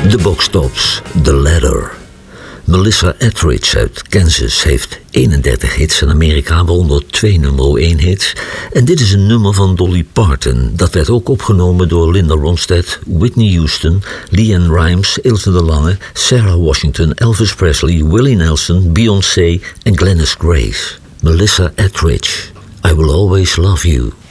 De Box Tops, The Ladder. Melissa Etheridge uit Kansas heeft 31 hits in Amerika, waaronder 2 nummer 1 hits. En dit is een nummer van Dolly Parton. Dat werd ook opgenomen door Linda Ronstadt, Whitney Houston, LeAnn Rimes, Ilse de Lange, Sarah Washington, Elvis Presley, Willie Nelson, Beyoncé en Glennis Grace. Melissa Etheridge, I Will Always Love You.